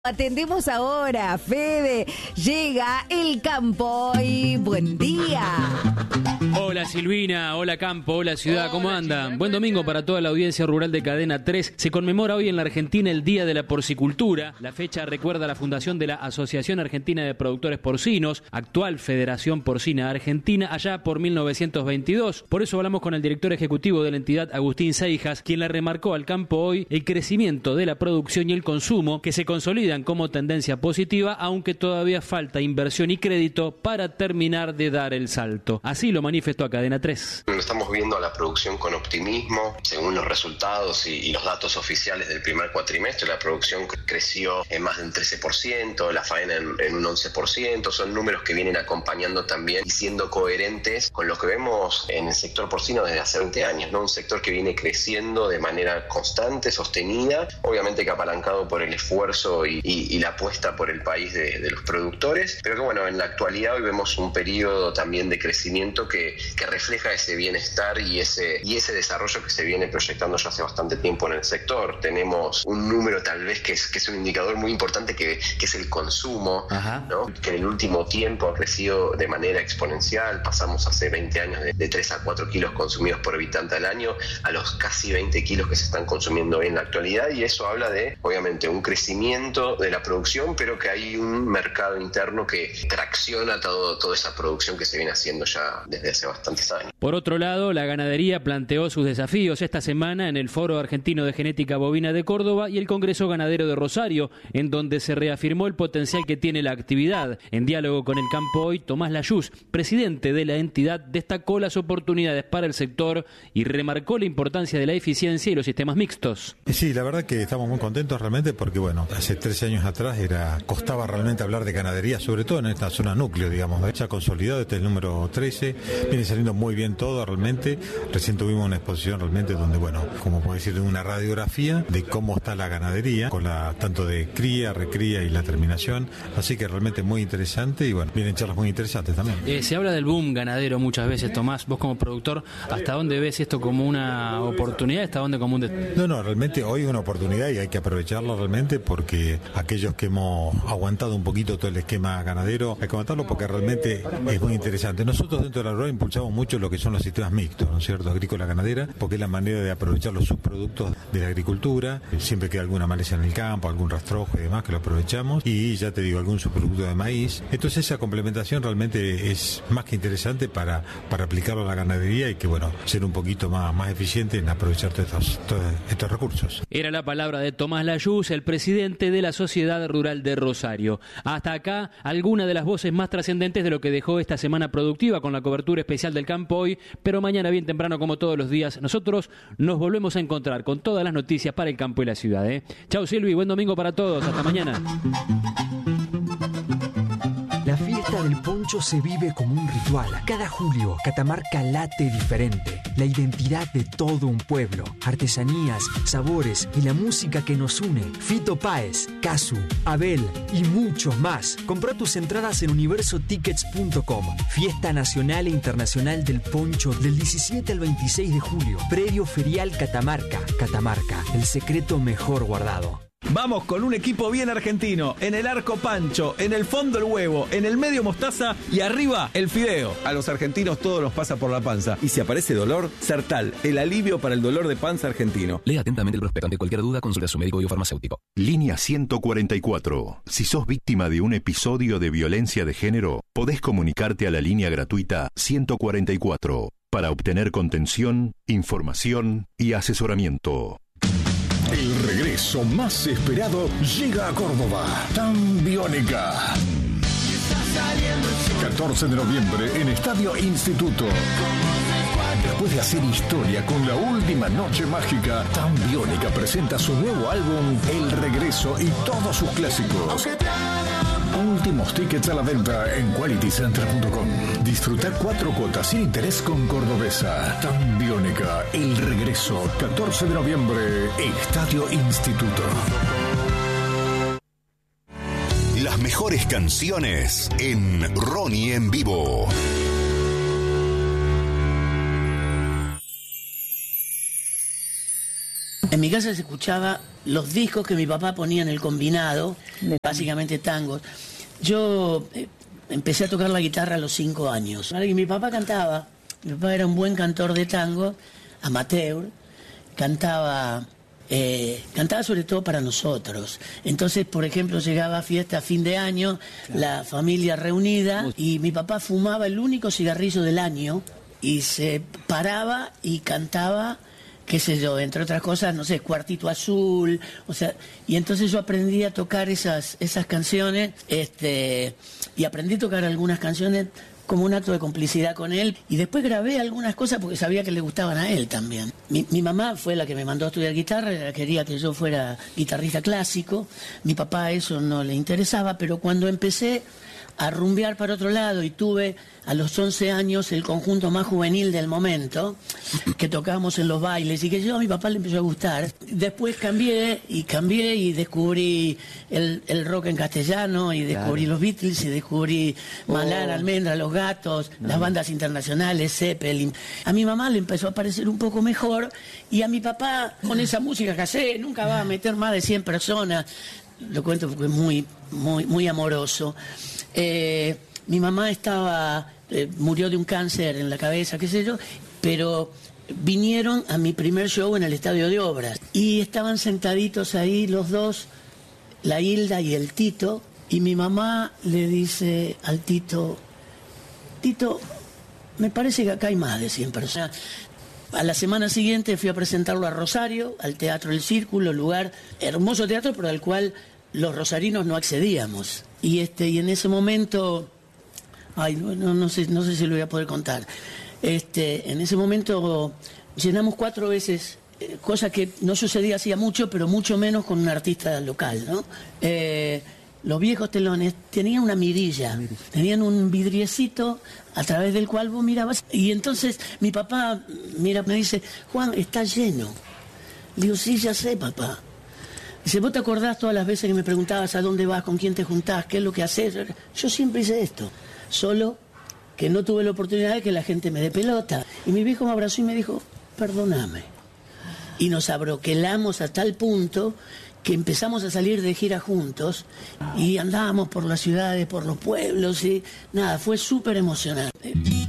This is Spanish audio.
Atendemos ahora, Fede. Llega el campo y buen día. Hola Silvina, hola campo, hola ciudad, ¿cómo andan? Buen domingo para toda la audiencia rural de Cadena 3. Se conmemora hoy en la Argentina el Día de la Porcicultura. La fecha recuerda la fundación de la Asociación Argentina de Productores Porcinos, actual Federación Porcina Argentina, allá por 1922. Por eso hablamos con el director ejecutivo de la entidad, Agustín Seijas, quien le remarcó al campo hoy el crecimiento de la producción y el consumo que se consolidan como tendencia positiva, aunque todavía falta inversión y crédito para terminar de dar el salto. Así lo manifestó a Cadena 3. Estamos viendo la producción con optimismo. Según los resultados y los datos oficiales del primer cuatrimestre, la producción creció en más del 13%, la faena en un 11%. Son números que vienen acompañando también y siendo coherentes con lo que vemos en el sector porcino desde hace 20 años, ¿no? Un sector que viene creciendo de manera constante, sostenida, obviamente que apalancado por el esfuerzo y la apuesta por el país de los productores, pero que bueno, en la actualidad hoy vemos un periodo también de crecimiento que refleja ese bienestar y ese desarrollo que se viene proyectando ya hace bastante tiempo en el sector. Tenemos un número tal vez que es un indicador muy importante que es el consumo, ¿no? Que en el último tiempo ha crecido de manera exponencial. Pasamos hace 20 años de 3 a 4 kilos consumidos por habitante al año a los casi 20 kilos que se están consumiendo hoy en la actualidad, y eso habla de, obviamente, un crecimiento de la producción, pero que hay un mercado interno que tracciona toda esa producción que se viene haciendo ya desde hace bastantes años. Por otro lado, la ganadería planteó sus desafíos esta semana en el Foro Argentino de Genética Bovina de Córdoba y el Congreso Ganadero de Rosario, en donde se reafirmó el potencial que tiene la actividad. En diálogo con el campo hoy, Tomás Layús, presidente de la entidad, destacó las oportunidades para el sector y remarcó la importancia de la eficiencia y los sistemas mixtos. Sí, la verdad que estamos muy contentos realmente porque, bueno, hace 13 años atrás costaba realmente hablar de ganadería, sobre todo en esta zona núcleo, digamos, ya consolidado, este es el número 13, viene saliendo muy bien todo realmente. Recién tuvimos una exposición realmente donde, bueno, como puedo decir, una radiografía de cómo está la ganadería, con tanto de cría, recría y la terminación, así que realmente muy interesante y bueno, vienen charlas muy interesantes también. Se habla del boom ganadero muchas veces, Tomás, vos como productor, ¿hasta dónde ves esto como una oportunidad? ¿Hasta dónde como un No, realmente hoy es una oportunidad y hay que aprovecharlo realmente porque aquellos que hemos aguantado un poquito todo el esquema ganadero, hay que aguantarlo porque realmente es muy interesante. Nosotros dentro de la rural impulsamos mucho lo que son los sistemas mixtos, ¿no es cierto? Agrícola-ganadera, porque es la manera de aprovechar los subproductos de la agricultura. Siempre queda alguna maleza en el campo, algún rastrojo y demás que lo aprovechamos, y ya te digo, algún subproducto de maíz. Entonces esa complementación realmente es más que interesante para aplicarlo a la ganadería y que, bueno, ser un poquito más eficiente en aprovechar todos estos recursos. Era la palabra de Tomás Layús, el presidente de la Sociedad Rural de Rosario. Hasta acá, alguna de las voces más trascendentes de lo que dejó esta semana productiva con la cobertura especial del campo hoy, pero mañana bien temprano, como todos los días, nosotros nos volvemos a encontrar con todas las noticias para el campo y la ciudad. Chau Silvi, buen domingo para todos, hasta mañana. La fiesta del poncho se vive como un ritual. Cada julio, Catamarca late diferente. La identidad de todo un pueblo, artesanías, sabores y la música que nos une. Fito Páez, Casu, Abel y muchos más. Compra tus entradas en universotickets.com. Fiesta Nacional e Internacional del Poncho del 17 al 26 de julio. Predio Ferial Catamarca. Catamarca, el secreto mejor guardado. Vamos con un equipo bien argentino. En el arco Pancho, en el fondo el huevo, en el medio mostaza y arriba el fideo. A los argentinos todo nos pasa por la panza. Y si aparece dolor, Sertal, el alivio para el dolor de panza argentino. Lea atentamente el prospecto. Ante cualquier duda, consulte a su médico o farmacéutico. Línea 144. Si sos víctima de un episodio de violencia de género, podés comunicarte a la línea gratuita 144 para obtener contención, información y asesoramiento. El regreso más esperado llega a Córdoba. Tan Biónica. 14 de noviembre en Estadio Instituto. Después de hacer historia con la última noche mágica, Tan Biónica presenta su nuevo álbum El Regreso y todos sus clásicos. Últimos tickets a la venta en qualitycenter.com. Disfruta 4 cuotas sin interés con Cordobesa. Tan Biónica, El Regreso, 14 de noviembre, Estadio Instituto. Las mejores canciones en Ronnie en vivo. En mi casa se escuchaba los discos que mi papá ponía en el combinado, básicamente tangos. Yo empecé a tocar la guitarra a los 5 años. Y mi papá cantaba. Mi papá era un buen cantor de tango, amateur. Cantaba sobre todo para nosotros. Entonces, por ejemplo, llegaba a fiesta a fin de año, la familia reunida, y mi papá fumaba el único cigarrillo del año y se paraba y cantaba, qué sé yo, entre otras cosas, no sé, Cuartito Azul, o sea, y entonces yo aprendí a tocar esas canciones, y aprendí a tocar algunas canciones como un acto de complicidad con él, y después grabé algunas cosas porque sabía que le gustaban a él también. Mi mamá fue la que me mandó a estudiar guitarra, quería que yo fuera guitarrista clásico. Mi papá a eso no le interesaba, pero cuando empecé a rumbear para otro lado y tuve a los 11 años el conjunto más juvenil del momento, que tocábamos en los bailes, y que a mi papá le empezó a gustar. Después cambié y descubrí el rock en castellano, y descubrí los Beatles, y descubrí Malar, Almendra, Los Gatos, las bandas internacionales, Zeppelin. A mi mamá le empezó a parecer un poco mejor, y a mi papá, con esa música que hace, nunca va a meter más de 100 personas. Lo cuento porque es muy amoroso. Mi mamá murió de un cáncer en la cabeza, qué sé yo, pero vinieron a mi primer show en el Estadio de Obras y estaban sentaditos ahí los dos, la Hilda y el Tito, y mi mamá le dice al Tito, me parece que acá hay más de 100 personas. A la semana siguiente fui a presentarlo a Rosario, al Teatro El Círculo, lugar, hermoso teatro, pero al cual los rosarinos no accedíamos. Y en ese momento, no sé si lo voy a poder contar. En ese momento llenamos 4 veces, cosa que no sucedía hacía mucho, pero mucho menos con un artista local, ¿no? Los viejos telones tenían una mirilla, tenían un vidriecito a través del cual vos mirabas. Y entonces mi papá me dice, Juan, está lleno. Le digo, sí, ya sé, papá. Dice, ¿vos te acordás todas las veces que me preguntabas a dónde vas, con quién te juntás, qué es lo que haces? Yo siempre hice esto, solo que no tuve la oportunidad de que la gente me dé pelota. Y mi viejo me abrazó y me dijo, perdóname. Y nos abroquelamos a tal punto que empezamos a salir de gira juntos y andábamos por las ciudades, por los pueblos, y nada, fue súper emocionante.